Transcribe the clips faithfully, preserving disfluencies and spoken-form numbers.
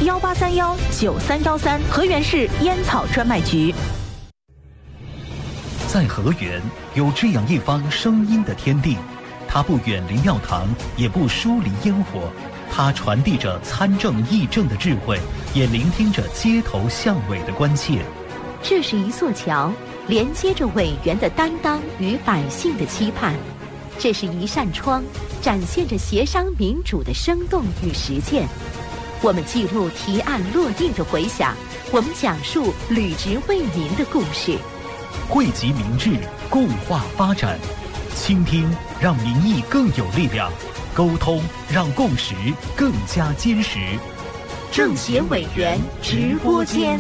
幺八三幺九三幺三，河源市烟草专卖局。 在河源有这样一方声音的天地，它不远离庙堂，也不疏离烟火，它传递着参政议政的智慧，也聆听着街头巷尾的关切。 这是一座桥，连接着委员的担当与百姓的期盼；这是一扇窗，展现着协商民主的生动与实践。我们记录提案落定的回响，我们讲述履职为民的故事。 汇集民智，共话发展，倾听让民意更有力量，沟通让共识更加坚实。 政协委员直播间，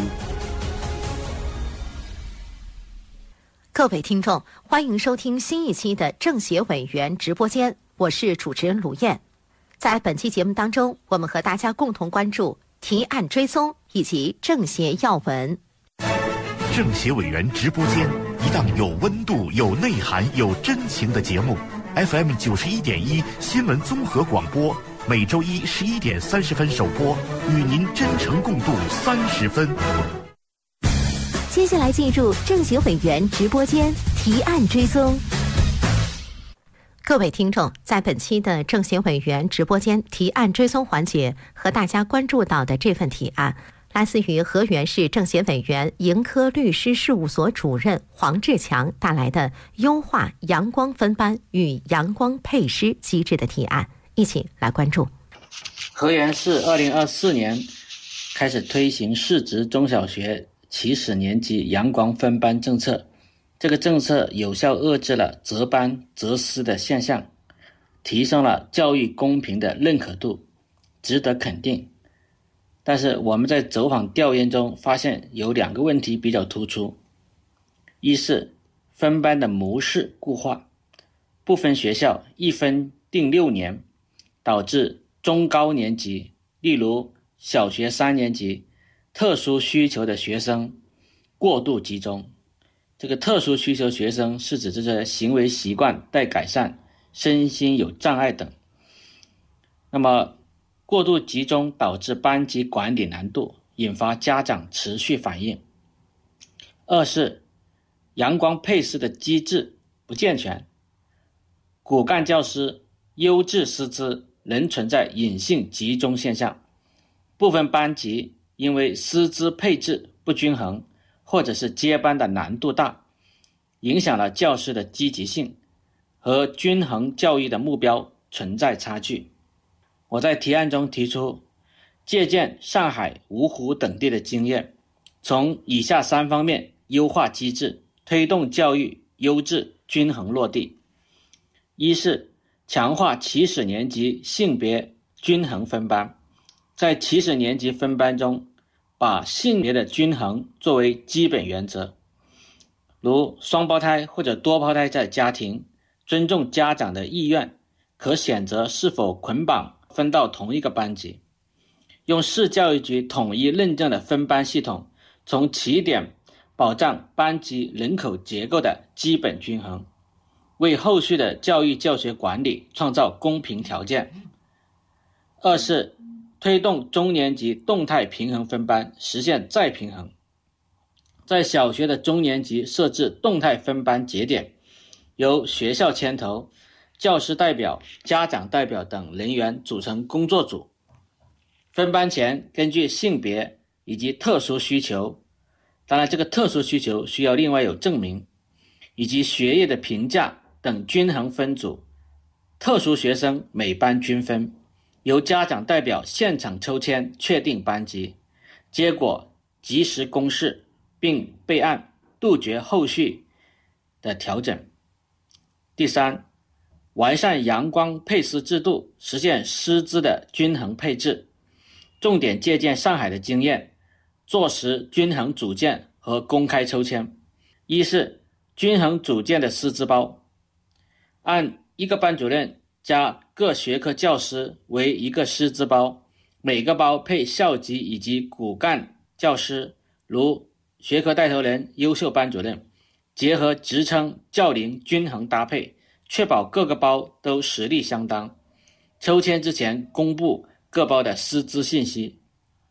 各位听众，欢迎收听新一期的政协委员直播间，我是主持人鲁燕。在本期节目当中，我们和大家共同关注提案追踪以及政协要闻。 政协委员直播间，一档有温度、有内涵、有真情的节目。F M 九十一点一新闻综合广播，每周一十一点三十分首播，与您真诚共度三十分。 接下来进入政协委员直播间提案追踪。各位听众，在本期的政协委员直播间提案追踪环节，和大家关注到的这份提案来自于河源市政协委员盈科律师事务所主任黄志强带来的优化阳光分班与阳光配师机制的提案，一起来关注。 河源市二零二四年开始推行市直中小学起始年级阳光分班政策，这个政策有效遏制了择班择师的现象，提升了教育公平的认可度，值得肯定。但是我们在走访调研中发现有两个问题比较突出。一是分班的模式固化，部分学校一分定六年，导致中高年级，例如小学三年级特殊需求的学生过度集中。这个特殊需求学生是指这些行为习惯待改善，身心有障碍等。那么过度集中导致班级管理难度，引发家长持续反映。二是阳光配师的机制不健全，骨干教师优质师资仍存在隐性集中现象，部分班级因为师资配置不均衡，或者是接班的难度大，影响了教师的积极性，和均衡教育的目标存在差距。我在提案中提出，借鉴上海、芜湖等地的经验，从以下三方面优化机制，推动教育优质均衡落地。一是强化起始年级性别均衡分班，在起始年级分班中，把性别的均衡作为基本原则，如双胞胎或者多胞胎在家庭，尊重家长的意愿，可选择是否捆绑分到同一个班级，用市教育局统一认证的分班系统，从起点保障班级人口结构的基本均衡，为后续的教育教学管理创造公平条件。二是推动中年级动态平衡分班，实现再平衡。在小学的中年级设置动态分班节点，由学校牵头，教师代表、家长代表等人员组成工作组。分班前根据性别以及特殊需求，当然这个特殊需求需要另外有证明，以及学业的评价等均衡分组，特殊学生每班均分，由家长代表现场抽签确定班级，结果及时公示并备案，杜绝后续的调整。第三，完善阳光配师制度，实现师资的均衡配置，重点借鉴上海的经验，落实均衡组建和公开抽签。一是均衡组建的师资包，按一个班主任加各学科教师为一个师资包，每个包配校级以及骨干教师，如学科带头人、优秀班主任，结合职称教龄均衡搭配，确保各个包都实力相当。抽签之前公布各包的师资信息。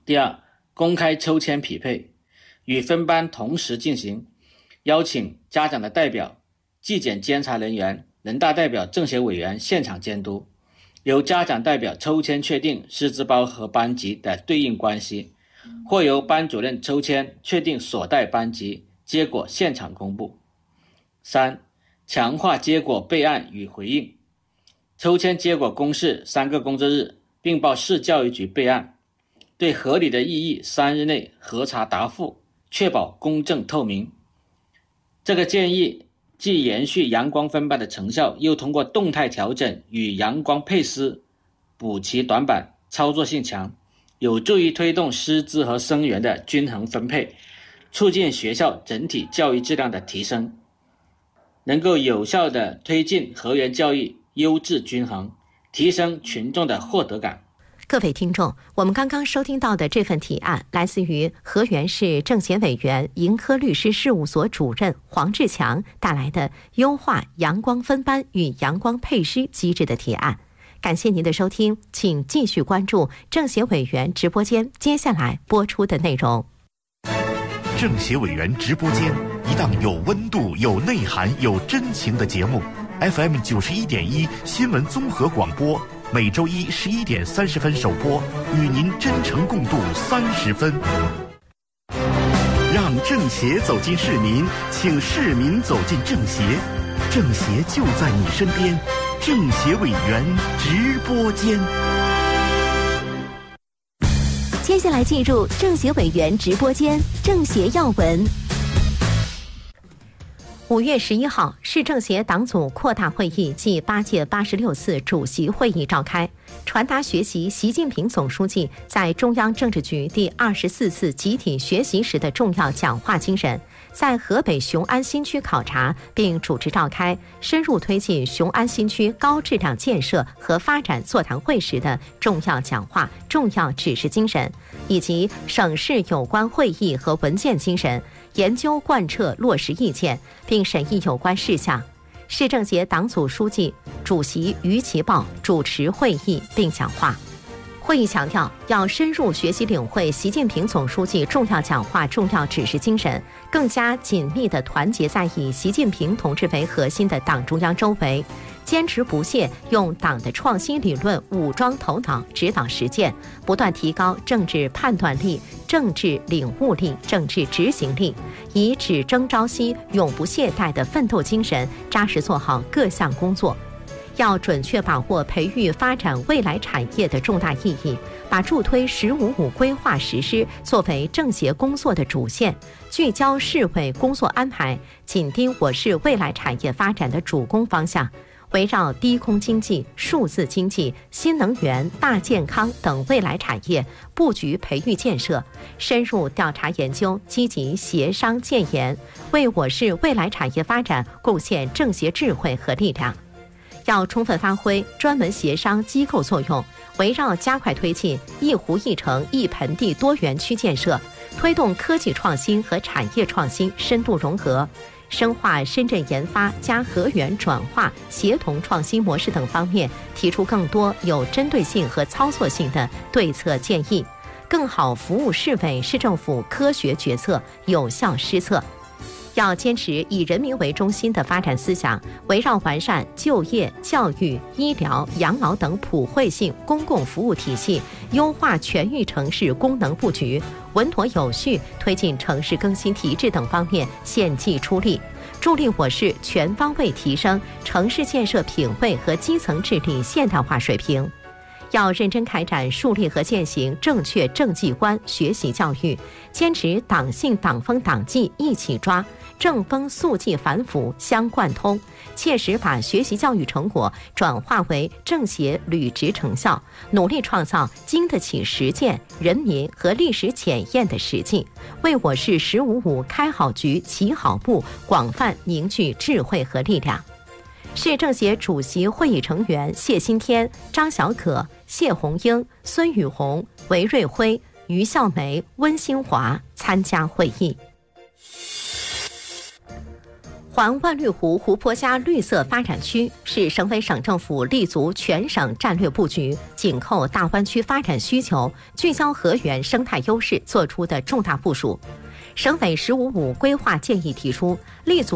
第二，公开抽签匹配，与分班同时进行，邀请家长的代表、纪检监察人员、人大代表、政协委员现场监督，由家长代表抽签确定师资包和班级的对应关系，或由班主任抽签确定所带班级，结果现场公布。三、强化结果备案与回应，抽签结果公示三个工作日，并报市教育局备案，对合理的异议三日内核查答复，确保公正透明。这个建议既延续阳光分班的成效，又通过动态调整与阳光配师补齐短板，操作性强，有助于推动师资和生源的均衡分配，促进学校整体教育质量的提升，能够有效地推进河源教育优质均衡，提升群众的获得感。 各位听众，我们刚刚收听到的这份提案来自于河源市政协委员、盈科律师事务所主任黄志强带来的优化阳光分班与阳光配师机制的提案。感谢您的收听，请继续关注政协委员直播间接下来播出的内容。 政协委员直播间，一档有温度、有内涵、有真情的节目。F M 九十一点一新闻综合广播，每周一十一点三十分首播，与您真诚共度三十分。让政协走进市民，请市民走进政协，政协就在你身边。政协委员直播间。 接下来进入政协委员直播间，政协要闻。五月十一号，市政协党组扩大会议暨八届八十六次主席会议召开，传达学习习近平总书记在中央政治局第二十四次集体学习时的重要讲话精神，在河北雄安新区考察并主持召开深入推进雄安新区高质量建设和发展座谈会时的重要讲话、重要指示精神，以及省市有关会议和文件精神，研究贯彻落实意见，并审议有关事项。市政协党组书记、主席于其豹主持会议并讲话。会议强调，要深入学习领会习近平总书记重要讲话、重要指示精神，更加紧密地团结在以习近平同志为核心的党中央周围，坚持不懈用党的创新理论武装头脑，指导实践，不断提高政治判断力、政治领悟力、政治执行力，以只争朝夕、永不懈怠的奋斗精神，扎实做好各项工作。要准确把握培育发展未来产业的重大意义，把助推“十五五”规划实施作为政协工作的主线，聚焦市委工作安排，紧盯我市未来产业发展的主攻方向，围绕低空经济、数字经济、新能源、大健康等未来产业布局培育建设，深入调查研究，积极协商建言，为我市未来产业发展贡献政协智慧和力量。要充分发挥专门协商机构作用，围绕加快推进一湖一城一盆地多园区建设，推动科技创新和产业创新深度融合，深化深圳研发加河源转化协同创新模式等方面，提出更多有针对性和操作性的对策建议，更好服务市委市政府科学决策，有效施策。要坚持以人民为中心的发展思想，围绕完善就业、教育、医疗、养老等普惠性公共服务体系，优化全域城市功能布局，稳妥有序推进城市更新提质等方面献计出力，助力我市全方位提升城市建设品位和基层治理现代化水平。要认真开展树立和践行正确政绩观学习教育，坚持党性党风党纪一起抓，正风肃纪反腐相贯通，切实把学习教育成果转化为政协履职成效，努力创造经得起实践、人民和历史检验的实际，为我市“十五五”开好局、起好步广泛凝聚智慧和力量。市政协主席会议成员谢新天、张小可、谢红英、孙宇红、韦瑞辉、于孝梅、温兴华参加会议。 环万绿湖湖泊加绿色发展区是省委省政府立足全省战略布局、紧扣大湾区发展需求、聚焦河源生态优势作出的重大部署。省委“十五五”规划建议提出，立足